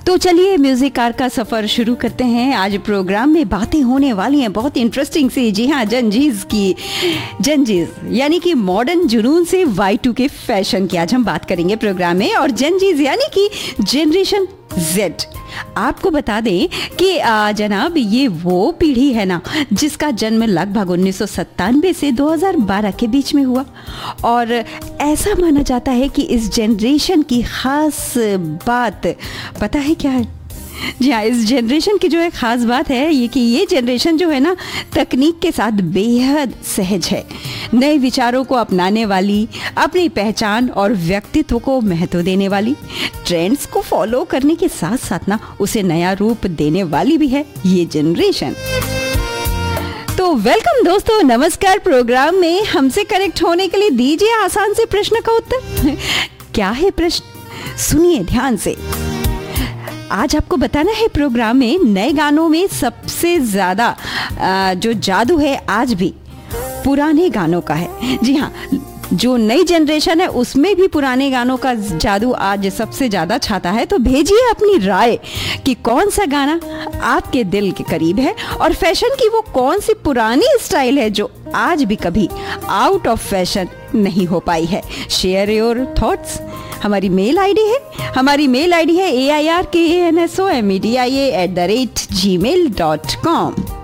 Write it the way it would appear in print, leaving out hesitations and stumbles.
तो चलिए music car का सफर शुरू करते हैं। आज प्रोग्राम में बातें होने वाली हैं बहुत इंटरेस्टिंग सी। जी हाँ, जंजीज यानी कि मॉडर्न जुनून से Y2K फैशन की आज हम बात करेंगे प्रोग्राम में। और जंजीज यानी कि जनरेशन Z। आपको बता दें कि जनाब ये वो पीढ़ी है ना जिसका जन्म लगभग 1997 से 2012 के बीच में हुआ। और ऐसा माना जाता है कि इस जनरेशन की खास बात पता है क्या है? जी हाँ, इस जनरेशन की जो एक ख़ास बात है ये कि ये जनरेशन जो है ना तकनीक के साथ बेहद सहज है, नए विचारों को अपनाने वाली, अपनी पहचान और व्यक्तित्व को महत्व देने वाली, ट्रेंड्स को फॉलो करने के साथ साथ ना उसे नया रूप देने वाली भी है ये जनरेशन। तो वेलकम दोस्तों, नमस्कार। प्रोग्राम में हमसे कनेक्ट होने के लिए दीजिए आसान से प्रश्न का उत्तर। क्या है प्रश्न? सुनिए ध्यान से। आज आपको बताना है प्रोग्राम में नए गानों में सबसे ज़्यादा जो जादू है आज भी पुराने गानों का है। जी हाँ, जो नई जनरेशन है उसमें भी पुराने गानों का जादू आज सबसे ज़्यादा छाता है। तो भेजिए अपनी राय कि कौन सा गाना आपके दिल के करीब है और फैशन की वो कौन सी पुरानी स्टाइल है जो आज भी कभी आउट ऑफ फैशन नहीं हो पाई है। Share your thoughts. हमारी मेल आईडी है AIRKANSOMEDIA@gmail.com।